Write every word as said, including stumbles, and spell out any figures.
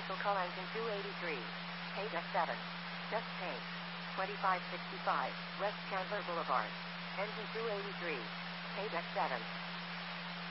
Cycle Engine two eighty-three. Page F seven. Just change. twenty-five sixty-five, West Chandler Boulevard. Engine two eighty-three. Page F seven.